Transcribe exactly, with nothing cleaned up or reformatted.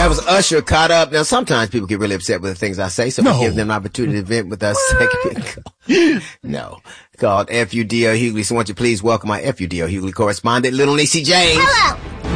That was Usher caught up. Now, sometimes people get really upset with the things I say, so No. we give them an opportunity to vent with us. No. Called F U D L Hughley. So won't you please welcome my F U D L Hughley correspondent, Little Niecy James. Hello.